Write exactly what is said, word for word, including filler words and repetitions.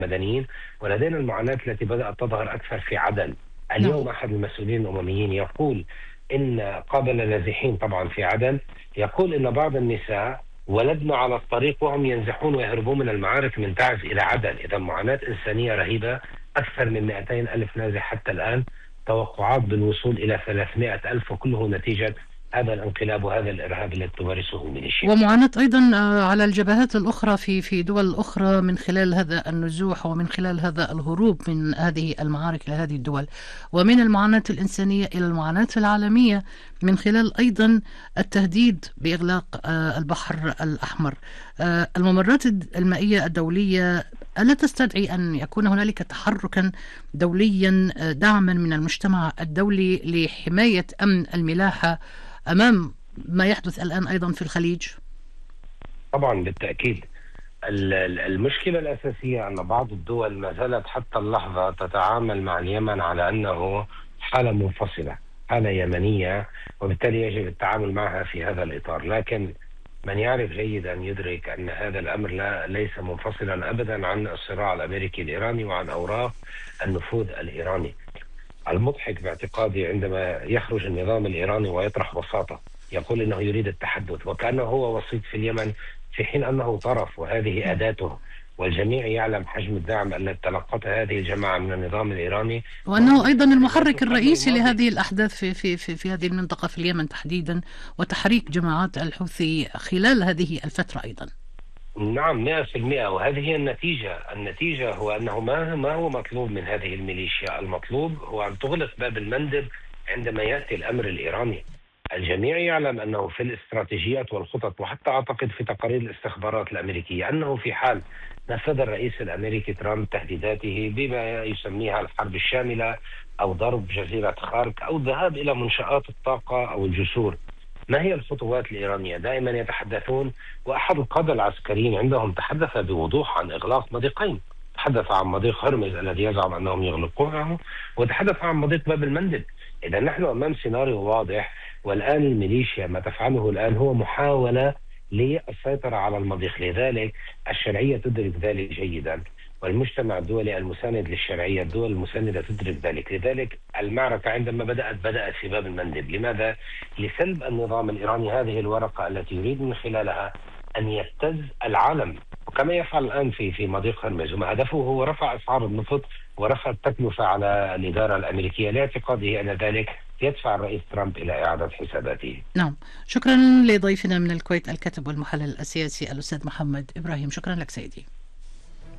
المدنيين، ولدينا المعاناة التي بدأت تظهر أكثر في عدن. نعم. اليوم أحد المسؤولين الأمميين يقول إن قابل نازحين طبعا في عدن، يقول إن بعض النساء ولدنا على الطريق وهم ينزحون ويهربون من المعارك من تعز إلى عدن. إذا معاناة إنسانية رهيبة. أكثر من مئتين ألف نازح حتى الآن، توقعات بالوصول إلى ثلاثمئة ألف، وكله نتيجة هذا الانقلاب وهذا الإرهاب الذي تمارسه الميليشيا. ومعاناة أيضا آه، على الجبهات الأخرى في في دول أخرى من خلال هذا النزوح ومن خلال هذا الهروب من هذه المعارك إلى هذه الدول، ومن المعاناة الإنسانية إلى المعاناة العالمية من خلال أيضا التهديد بإغلاق آه، البحر الأحمر. آه، الممرات المائية الدولية ألا تستدعي أن يكون هنالك تحركا دوليا آه، دعما من المجتمع الدولي لحماية أمن الملاحة أمام ما يحدث الآن أيضا في الخليج؟ طبعا بالتأكيد. ال- ال- المشكلة الأساسية أن بعض الدول ما زالت حتى اللحظة تتعامل مع اليمن على أنه حالة منفصلة، حالة يمنية، وبالتالي يجب التعامل معها في هذا الإطار. لكن من يعرف جيدا يدرك أن هذا الأمر لا ليس منفصلا أبدا عن الصراع الأمريكي الإيراني وعن أوراق النفوذ الإيراني. المضحك باعتقادي عندما يخرج النظام الإيراني ويطرح بساطة، يقول إنه يريد التحدث وكأنه هو وسيط في اليمن، في حين أنه طرف وهذه أداته، والجميع يعلم حجم الدعم الذي تلقته هذه الجماعة من النظام الإيراني، وأنه منذ أيضا التسعينات المحرك والقرن الرئيسي الماضي. لهذه الأحداث في, في, في, في هذه المنطقة في اليمن تحديدا، وتحريك جماعات الحوثي خلال هذه الفترة أيضا. نعم، مئة في المئة. وهذه هي النتيجة. النتيجة هو أنه ما ما هو مطلوب من هذه الميليشيا. المطلوب هو أن تغلق باب المندب عندما يأتي الأمر الإيراني. الجميع يعلم أنه في الاستراتيجيات والخطط، وحتى أعتقد في تقارير الاستخبارات الأمريكية، أنه في حال نفذ الرئيس الأمريكي ترامب تهديداته بما يسميها الحرب الشاملة أو ضرب جزيرة خارك أو الذهاب إلى منشآت الطاقة أو الجسور، ما هي الخطوات الإيرانية؟ دائما يتحدثون، وأحد القادة العسكريين عندهم تحدث بوضوح عن إغلاق مضيقين. تحدث عن مضيق هرمز الذي يزعم أنهم يغلقونه، وتحدث عن مضيق باب المندب. إذا نحن أمام سيناريو واضح، والآن الميليشيا ما تفعله الآن هو محاولة للسيطرة على المضيق. لذلك الشرعية تدرك ذلك جيدا، والمجتمع الدولي المساند للشرعية، الدول المساندة تدرك ذلك. لذلك المعركة عندما بدأت بدأت في باب المندب. لماذا؟ لسلب النظام الإيراني هذه الورقة التي يريد من خلالها أن يبتز العالم، وكما يفعل الآن في في مضيق هرمز. وما هدفه هو رفع أسعار النفط ورفع التكلفة على الإدارة الأمريكية، لاعتقاده أن ذلك يدفع الرئيس ترامب إلى إعادة حساباته. نعم، شكرا لضيفنا من الكويت الكاتب والمحلل السياسي الأستاذ محمد إبراهيم. شكرا لك سيدي.